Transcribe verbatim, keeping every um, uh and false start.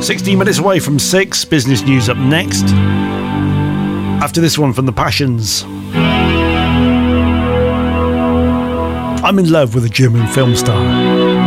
sixteen minutes away from six. Business news up next. After this one from The Passions. I'm in love with a German film star.